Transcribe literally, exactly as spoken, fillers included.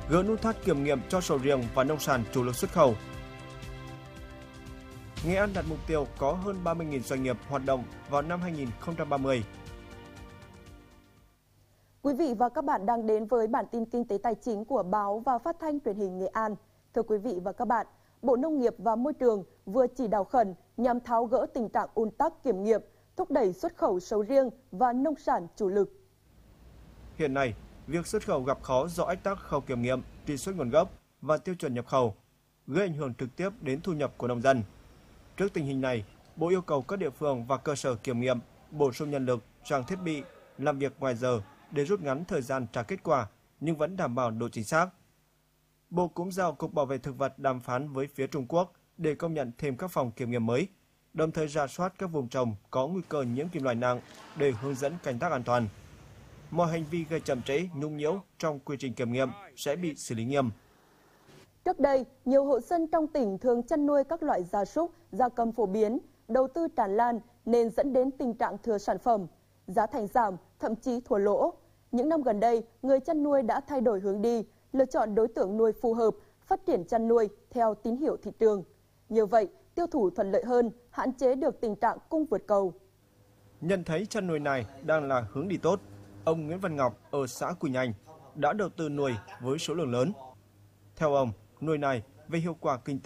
gỡ nút thắt kiểm nghiệm cho sầu riêng và nông sản chủ lực xuất khẩu. Nghệ An đặt mục tiêu có hơn ba mươi nghìn doanh nghiệp hoạt động vào năm hai nghìn không trăm ba mươi. Quý vị và các bạn đang đến với bản tin kinh tế tài chính của báo và phát thanh truyền hình Nghệ An. Thưa quý vị và các bạn, Bộ Nông nghiệp và Môi trường vừa chỉ đạo khẩn nhằm tháo gỡ tình trạng ùn tắc kiểm nghiệm, thúc đẩy xuất khẩu sầu riêng và nông sản chủ lực. Hiện nay, việc xuất khẩu gặp khó do ách tắc khâu kiểm nghiệm, truy xuất nguồn gốc và tiêu chuẩn nhập khẩu, gây ảnh hưởng trực tiếp đến thu nhập của nông dân. Trước tình hình này, Bộ yêu cầu các địa phương và cơ sở kiểm nghiệm bổ sung nhân lực, trang thiết bị, làm việc ngoài giờ để rút ngắn thời gian trả kết quả nhưng vẫn đảm bảo độ chính xác. Bộ cũng giao Cục Bảo vệ Thực vật đàm phán với phía Trung Quốc để công nhận thêm các phòng kiểm nghiệm mới, đồng thời rà soát các vùng trồng có nguy cơ nhiễm kim loại nặng để hướng dẫn canh tác an toàn. Mọi hành vi gây chậm trễ, nhũng nhiễu trong quy trình kiểm nghiệm sẽ bị xử lý nghiêm. Trước đây, nhiều hộ dân trong tỉnh thường chăn nuôi các loại gia súc, gia cầm phổ biến, đầu tư tràn lan nên dẫn đến tình trạng thừa sản phẩm, giá thành giảm, thậm chí thua lỗ. Những năm gần đây, người chăn nuôi đã thay đổi hướng đi, lựa chọn đối tượng nuôi phù hợp, phát triển chăn nuôi theo tín hiệu thị trường. Như vậy, tiêu thụ thuận lợi hơn, hạn chế được tình trạng cung vượt cầu. Nhận thấy chăn nuôi này đang là hướng đi tốt, ông Nguyễn Văn Ngọc ở xã Quỳnh Anh đã đầu tư nuôi với số lượng lớn. Theo ông, nuôi này về hiệu quả kinh tế